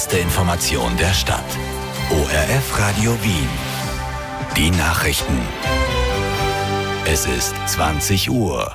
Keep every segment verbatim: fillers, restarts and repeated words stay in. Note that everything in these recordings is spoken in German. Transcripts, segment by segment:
Die Information der Stadt. O R F Radio Wien. Die Nachrichten. Es ist zwanzig Uhr.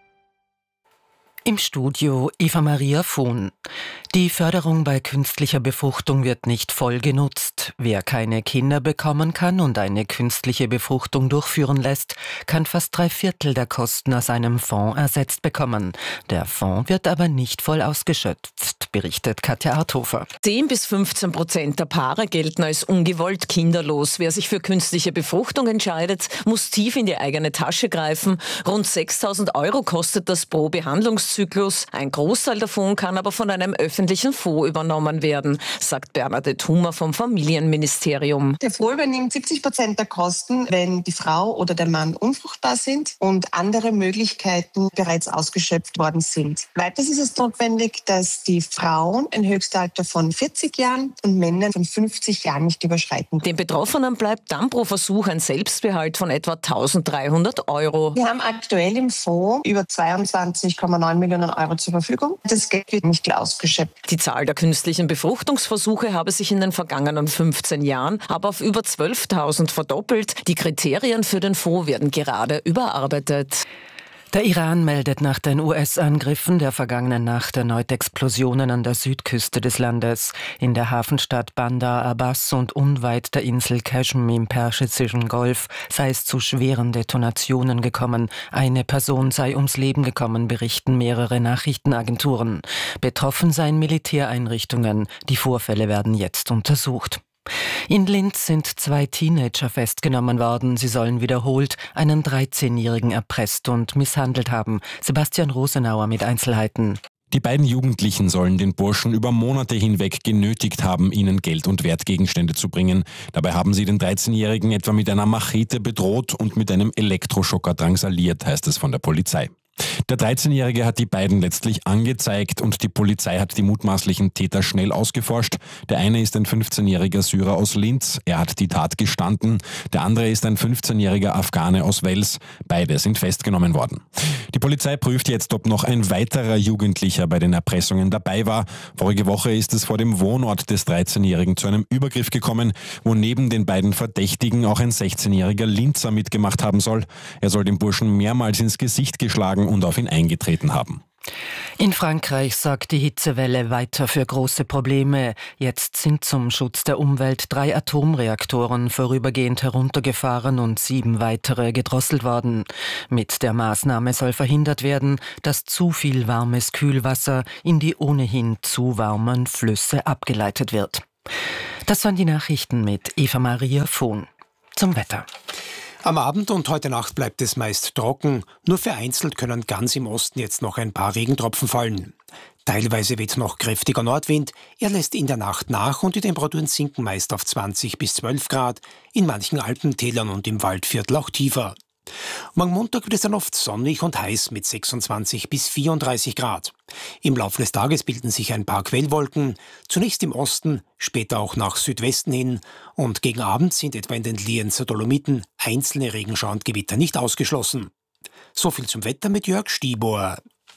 Im Studio Eva Maria Vohn. Die Förderung bei künstlicher Befruchtung wird nicht voll genutzt. Wer keine Kinder bekommen kann und eine künstliche Befruchtung durchführen lässt, kann fast drei Viertel der Kosten aus einem Fonds ersetzt bekommen. Der Fonds wird aber nicht voll ausgeschöpft, berichtet Katja Arthofer. zehn bis fünfzehn Prozent der Paare gelten als ungewollt kinderlos. Wer sich für künstliche Befruchtung entscheidet, muss tief in die eigene Tasche greifen. Rund sechstausend Euro kostet das pro Behandlungszyklus. Ein Großteil davon kann aber von einem öffentlichen Fonds übernommen werden, sagt Bernadette Hummer vom Familienministerium. Der Fonds übernimmt siebzig Prozent der Kosten, wenn die Frau oder der Mann unfruchtbar sind und andere Möglichkeiten bereits ausgeschöpft worden sind. Weiters ist es notwendig, dass die Frauen ein Höchstalter von vierzig Jahren und Männer von fünfzig Jahren nicht überschreiten. Den Betroffenen bleibt dann pro Versuch ein Selbstbehalt von etwa eintausenddreihundert Euro. Wir haben aktuell im Fonds über zweiundzwanzig Komma neun Millionen Euro zur Verfügung. Das Geld wird nicht ausgeschöpft. Die Zahl der künstlichen Befruchtungsversuche habe sich in den vergangenen fünfzehn Jahren aber auf über zwölftausend verdoppelt. Die Kriterien für den Fonds werden gerade überarbeitet. Der Iran meldet nach den U S-Angriffen der vergangenen Nacht erneut Explosionen an der Südküste des Landes. In der Hafenstadt Bandar Abbas und unweit der Insel Qashm im Persischen Golf sei es zu schweren Detonationen gekommen. Eine Person sei ums Leben gekommen, berichten mehrere Nachrichtenagenturen. Betroffen seien Militäreinrichtungen. Die Vorfälle werden jetzt untersucht. In Linz sind zwei Teenager festgenommen worden. Sie sollen wiederholt einen dreizehnjährigen erpresst und misshandelt haben. Sebastian Rosenauer mit Einzelheiten. Die beiden Jugendlichen sollen den Burschen über Monate hinweg genötigt haben, ihnen Geld und Wertgegenstände zu bringen. Dabei haben sie den dreizehnjährigen etwa mit einer Machete bedroht und mit einem Elektroschocker drangsaliert, heißt es von der Polizei. Der dreizehnjährige hat die beiden letztlich angezeigt und die Polizei hat die mutmaßlichen Täter schnell ausgeforscht. Der eine ist ein fünfzehnjähriger Syrer aus Linz, er hat die Tat gestanden. Der andere ist ein fünfzehnjähriger Afghane aus Wels. Beide sind festgenommen worden. Die Polizei prüft jetzt, ob noch ein weiterer Jugendlicher bei den Erpressungen dabei war. Vorige Woche ist es vor dem Wohnort des dreizehnjährigen zu einem Übergriff gekommen, wo neben den beiden Verdächtigen auch ein sechzehnjähriger Linzer mitgemacht haben soll. Er soll dem Burschen mehrmals ins Gesicht geschlagen und auf ihn eingetreten haben. In Frankreich sorgt die Hitzewelle weiter für große Probleme. Jetzt sind zum Schutz der Umwelt drei Atomreaktoren vorübergehend heruntergefahren und sieben weitere gedrosselt worden. Mit der Maßnahme soll verhindert werden, dass zu viel warmes Kühlwasser in die ohnehin zu warmen Flüsse abgeleitet wird. Das waren die Nachrichten mit Eva Maria Vohn. Zum Wetter. Am Abend und heute Nacht bleibt es meist trocken. Nur vereinzelt können ganz im Osten jetzt noch ein paar Regentropfen fallen. Teilweise weht noch kräftiger Nordwind. Er lässt in der Nacht nach und die Temperaturen sinken meist auf zwanzig bis zwölf Grad. In manchen Alpentälern und im Waldviertel auch tiefer. Morgen Montag wird es dann oft sonnig und heiß mit sechsundzwanzig bis vierunddreißig Grad. Im Laufe des Tages bilden sich ein paar Quellwolken, zunächst im Osten, später auch nach Südwesten hin, und gegen Abend sind etwa in den Lienzer Dolomiten einzelne Regenschauer und Gewitter nicht ausgeschlossen. So viel zum Wetter mit Jörg Stieber.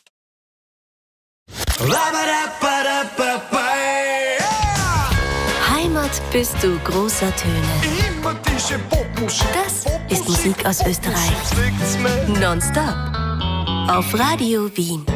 Heimat bist du großer Töne. Das ist Musik aus Österreich. Nonstop. Auf Radio Wien.